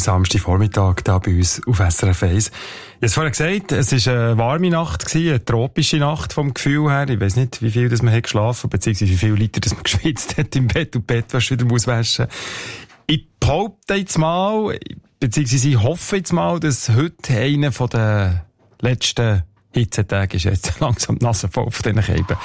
Samstagvormittag hier bei uns auf SRF 1. Ich habe es vorhin gesagt, es war eine warme Nacht gewesen, eine tropische Nacht vom Gefühl her. Ich weiss nicht, wie viel das man hat geschlafen, beziehungsweise wie viele Liter das man geschwitzt hat im Bett und Bettwäsche wieder muss waschen. Ich behaupte jetzt mal, beziehungsweise ich hoffe jetzt mal, dass heute einer von den letzten Hitzetagen ist. Jetzt langsam die Nase voll von diesen Käben.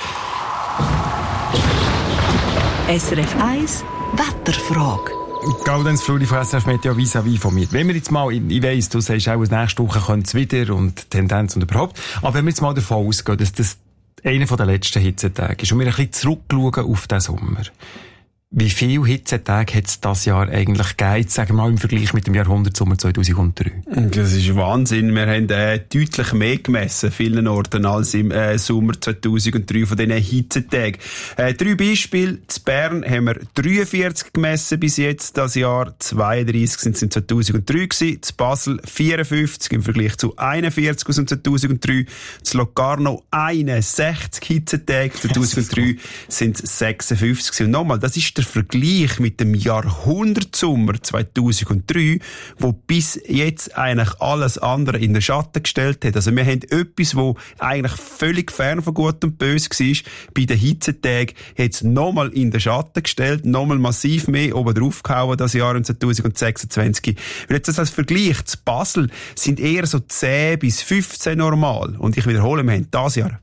SRF 1 Wetterfrage. Gaudenz Fluri von SRF Meteo vis-à-vis von mir. Wenn wir jetzt mal, ich weiss, du sagst auch, nächste Woche könnte es wieder und Tendenz und überhaupt, aber wenn wir jetzt mal davon ausgehen, dass das einer der letzten Hitzetage ist und wir ein bisschen zurückschauen auf den Sommer, wie viele Hitzetage hat es dieses Jahr eigentlich gegeben, sagen wir mal im Vergleich mit dem Jahrhundertsommer 2003? Das ist Wahnsinn. Wir haben deutlich mehr gemessen, vielen Orten, als im Sommer 2003 von diesen Hitzetagen. 3 Beispiele. In Bern haben wir 43 gemessen bis jetzt das Jahr. 32 sind es in 2003 gewesen. In Basel 54 im Vergleich zu 41 aus dem 2003. In Locarno 61 Hitzetage. 2003 sind es 56 gewesen. Und nochmal, das ist der Vergleich mit dem Jahrhundertsommer 2003, wo bis jetzt eigentlich alles andere in den Schatten gestellt hat. Also wir haben etwas, wo eigentlich völlig fern von Gut und Böse war. Bei den Hitzetagen hat es nochmal in den Schatten gestellt, nochmal massiv mehr oben drauf gehauen, das Jahr 2026. Wenn jetzt das als Vergleich zu Basel sind eher so 10 bis 15 normal. Und ich wiederhole, wir haben das Jahr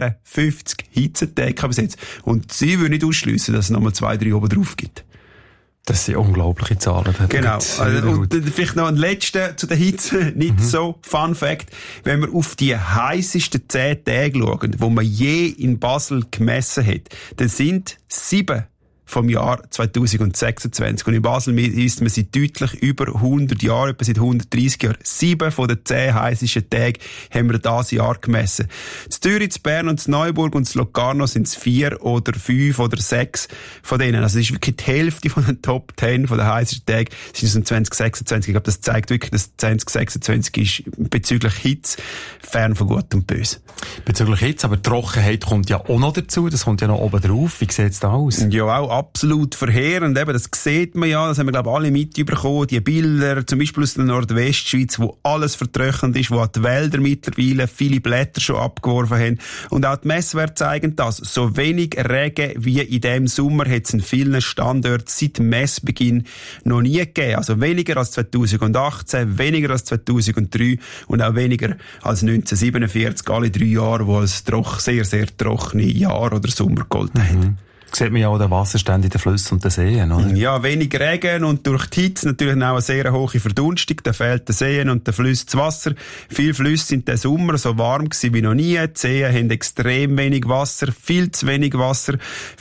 54 Hitzetage bis jetzt. Und sie würden nicht ausschliessen, dass es nochmal 2, 3 oben drauf gibt. Das sind unglaubliche Zahlen. Genau. Und vielleicht noch ein letzter zu der Hitze, nicht so Fun Fact. Wenn wir auf die heissesten 10 Tage schauen, die man je in Basel gemessen hat, dann sind 7 vom Jahr 2026. Und in Basel ist man seit deutlich über 100 Jahren, etwa seit 130 Jahren. 7 von den 10 heissesten Tagen haben wir dieses Jahr gemessen. In Zürich, in Bern und in Neuburg und in Locarno sind es 4 oder 5 oder 6 von denen. Also das ist wirklich die Hälfte von den Top 10 von den heissesten Tagen sind es in 2026. Ich glaube, das zeigt wirklich, dass 2026 ist bezüglich Hitze fern von Gut und Böse. Bezüglich Hitze, aber Trockenheit kommt ja auch noch dazu. Das kommt ja noch oben drauf. Wie sieht es da aus? Ja, auch absolut verheerend. Eben, das sieht man ja, das haben wir, glaube ich, alle mitbekommen. Die Bilder, zum Beispiel aus der Nordwestschweiz, wo alles vertrocknet ist, wo auch die Wälder mittlerweile viele Blätter schon abgeworfen haben. Und auch die Messwerte zeigen das. So wenig Regen wie in diesem Sommer hat es in vielen Standorten seit Messbeginn noch nie gegeben. Also weniger als 2018, weniger als 2003 und auch weniger als 1947, alle 3 Jahre, wo es sehr, sehr trockene Jahre oder Sommer gegolten hat. Sieht man ja auch den Wasserstand in den Flüssen und den Seen, oder? Ja, wenig Regen und durch die Hitze natürlich auch eine sehr hohe Verdunstung. Da fehlt den Seen und den Flüssen das Wasser. Viele Flüsse sind den Sommer so warm gewesen wie noch nie. Die Seen haben extrem wenig Wasser, viel zu wenig Wasser,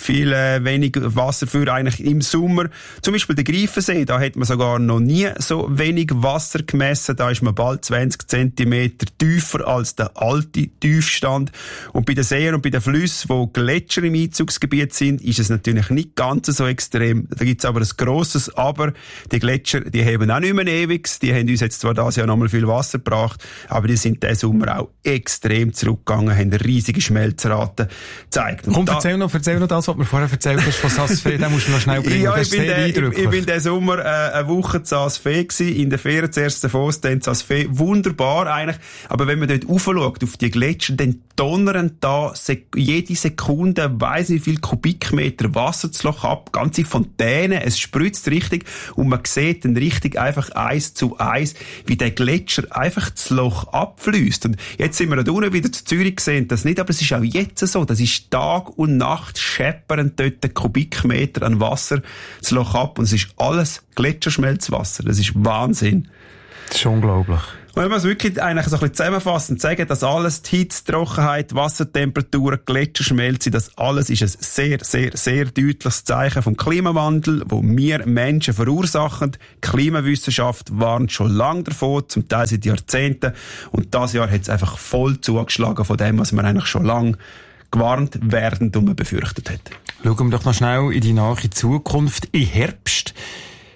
wenig Wasser für eigentlich im Sommer. Zum Beispiel der Greifensee, da hat man sogar noch nie so wenig Wasser gemessen. Da ist man bald 20 Zentimeter tiefer als der alte Tiefstand. Und bei den Seen und bei den Flüssen, wo Gletscher im Einzugsgebiet sind, ist es natürlich nicht ganz so extrem. Da gibt es aber ein grosses Aber. Die Gletscher, die haben auch nicht mehr ewig. Die haben uns jetzt zwar dieses Jahr nochmal viel Wasser gebracht, aber die sind diesen Sommer auch extrem zurückgegangen, haben riesige Schmelzraten gezeigt. Komm, erzähl noch das, was du mir vorher erzählt hast von Saas-Fee. Den musst du noch schnell bringen. Ja, ich bin diesen Sommer eine Woche in Saas-Fee gewesen, in der Ferien zuerst Davos, dann Saas-Fee. Wunderbar eigentlich. Aber wenn man dort raufschaut, auf die Gletscher, dann donnern da jede Sekunde, weiss nicht wie viel Kubikmeter Wasser das Loch ab, ganze Fontänen, es spritzt richtig und man sieht dann richtig einfach 1:1, wie der Gletscher einfach das Loch abfließt. Und jetzt sind wir da unten wieder zu Zürich gesehen, das nicht, aber es ist auch jetzt so, das ist Tag und Nacht scheppern dort Kubikmeter an Wasser das Loch ab und es ist alles Gletscherschmelzwasser. Das ist Wahnsinn. Das ist unglaublich. Und wenn man es wirklich eigentlich so ein bisschen zusammenfassend sagen, dass alles, die Hitze, Trockenheit, Wassertemperaturen, Gletscherschmelze, das alles ist ein sehr, sehr, sehr deutliches Zeichen vom Klimawandel, wo wir Menschen verursachen. Die Klimawissenschaft warnt schon lange davon, zum Teil seit Jahrzehnten. Und dieses Jahr hat es einfach voll zugeschlagen von dem, was man eigentlich schon lange gewarnt werden und man befürchtet hat. Schauen wir doch noch schnell in die nahe Zukunft. Im Herbst,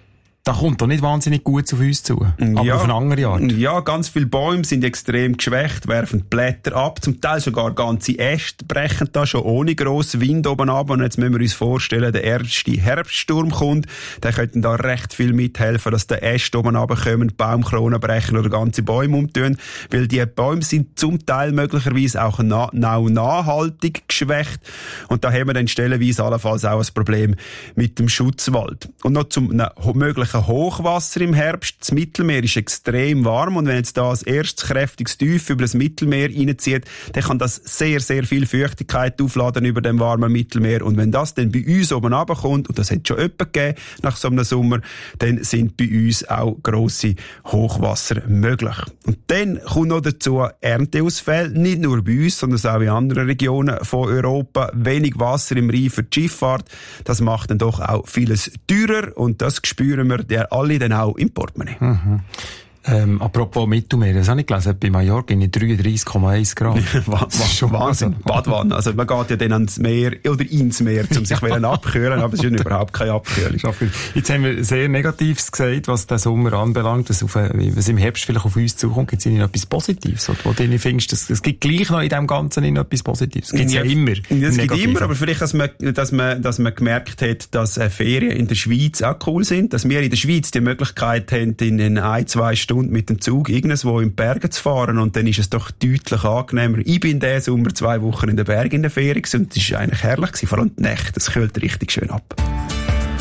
da kommt doch nicht wahnsinnig gut auf uns zu. Aber auf eine andere Art. Ja, ganz viele Bäume sind extrem geschwächt, werfen Blätter ab, zum Teil sogar ganze Äste brechen da schon ohne grossen Wind oben ab. Und jetzt müssen wir uns vorstellen, der erste Herbststurm kommt, der könnte da recht viel mithelfen, dass die Äste oben runterkommen, Baumkronen brechen oder ganze Bäume umtun, weil die Bäume sind zum Teil möglicherweise auch nachhaltig geschwächt. Und da haben wir dann stellenweise allenfalls auch ein Problem mit dem Schutzwald. Und noch zum möglichen Hochwasser im Herbst. Das Mittelmeer ist extrem warm und wenn jetzt da ein erstes kräftiges Tief über das Mittelmeer reinzieht, dann kann das sehr, sehr viel Feuchtigkeit aufladen über dem warmen Mittelmeer. Und wenn das dann bei uns oben runterkommt, und das hat schon öppe gegeben nach so einem Sommer, dann sind bei uns auch grosse Hochwasser möglich. Und dann kommt noch dazu Ernteausfälle, nicht nur bei uns, sondern auch in anderen Regionen von Europa. Wenig Wasser im Rhein für die Schifffahrt, das macht dann doch auch vieles teurer und das spüren wir alle dann auch im Portemonnaie. Mhm. Apropos Mittelmeer, das habe ich gelesen, bei Mallorca in 33,1 Grad. Das ist schon Wahnsinn. Badwanne. Also man geht ja dann ans Meer oder ins Meer, um sich abkühlen, aber es ist überhaupt keine Abkühlung. Jetzt haben wir sehr Negatives gesagt, was den Sommer anbelangt, was im Herbst vielleicht auf uns zukommt. Gibt es Ihnen etwas Positives? Wo du findest, es gibt gleich noch in dem Ganzen etwas Positives? Gibt es ja immer. Es gibt immer, aber vielleicht, dass man gemerkt hat, dass Ferien in der Schweiz auch cool sind, dass wir in der Schweiz die Möglichkeit haben, in 1-2 Stunden mit dem Zug irgendwo in die Berge zu fahren und dann ist es doch deutlich angenehmer. Ich bin diesen Sommer 2 Wochen in den Bergen in der Ferien und es war eigentlich herrlich gewesen, vor allem die Nächte, das kühlt richtig schön ab.